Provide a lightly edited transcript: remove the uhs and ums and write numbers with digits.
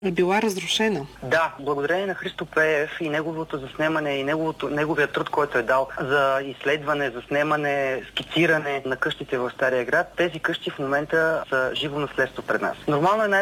е била разрушена. Да, благодарение на Христо Пеев и неговото заснемане и неговия труд, който е дал за изследване, заснемане, скициране на къщите в Стария град, тези къщи в момента са живо наследство пред нас. Нормално е